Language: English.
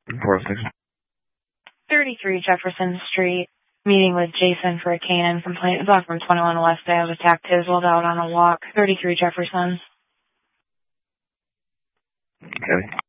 406. 33 Jefferson Street. Meeting with Jason for a K&N complaint. Block from 21 West Ave attacked Tiswell out on a walk. 33 Jefferson. Okay.